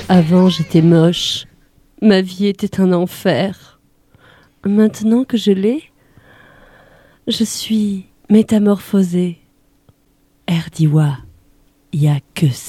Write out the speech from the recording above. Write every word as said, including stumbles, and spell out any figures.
Avant, j'étais moche. Ma vie était un enfer. Maintenant que je l'ai, je suis métamorphosée. Erdiwa, y a que ça.